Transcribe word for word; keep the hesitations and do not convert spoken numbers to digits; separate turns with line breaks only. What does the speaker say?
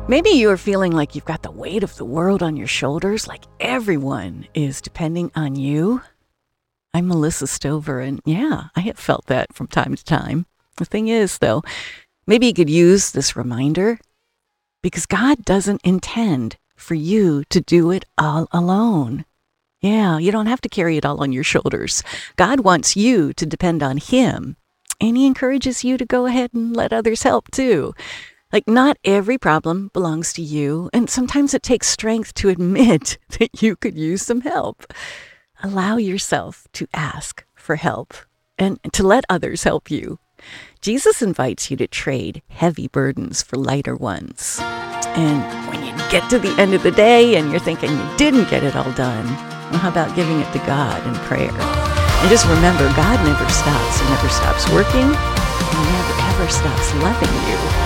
Maybe you're feeling like you've got the weight of the world on your shoulders, like everyone is depending on you. I'm Melissa Stover, and yeah, I have felt that from time to time. The thing is, though, maybe you could use this reminder because God doesn't intend for you to do it all alone. Yeah, you don't have to carry it all on your shoulders. God wants you to depend on Him, and He encourages you to go ahead and let others help too. Like, not every problem belongs to you, and sometimes it takes strength to admit that you could use some help. Allow yourself to ask for help and to let others help you. Jesus invites you to trade heavy burdens for lighter ones. And when you get to the end of the day and you're thinking you didn't get it all done, well, how about giving it to God in prayer? And just remember, God never stops. He never stops working. He never, ever stops loving you.